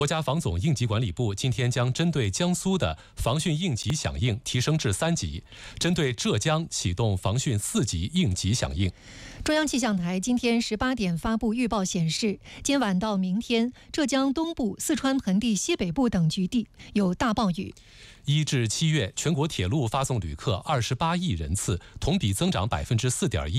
国家防总应急管理部今天将针对江苏的防汛应急响应提升至3级，针对浙江启动防汛4级应急响应。 中央气象台今天18点发布预报显示，今晚到明天，浙江东部、四川盆地西北部等局地有大暴雨。 1至7月，全国铁路发送旅客28亿人次，同比增长4.1%。